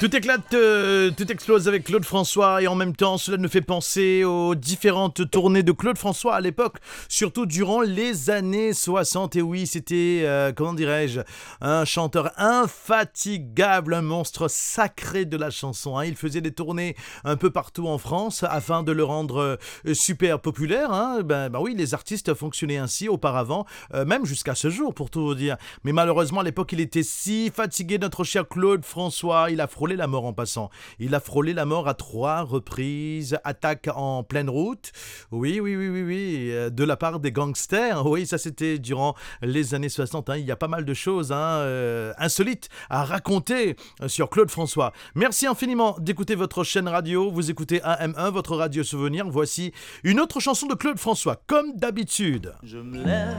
Tout éclate, tout explose avec Claude François et en même temps cela nous fait penser aux différentes tournées de Claude François à l'époque, surtout durant les années 60. Et oui, c'était, comment dirais-je, un chanteur infatigable, un monstre sacré de la chanson. Hein. Il faisait des tournées un peu partout en France afin de le rendre super populaire. Hein. Ben oui, les artistes fonctionnaient ainsi auparavant, même jusqu'à ce jour pour tout vous dire. Mais malheureusement à l'époque il était si fatigué, notre cher Claude François, il a frôlé la mort en passant. Il a frôlé la mort à 3 reprises. Attaque en pleine route. Oui, de la part des gangsters. Oui, ça c'était durant les années 60. Hein. Il y a pas mal de choses insolites à raconter sur Claude François. Merci infiniment d'écouter votre chaîne radio. Vous écoutez AM1, votre radio souvenir. Voici une autre chanson de Claude François, comme d'habitude. Je me lève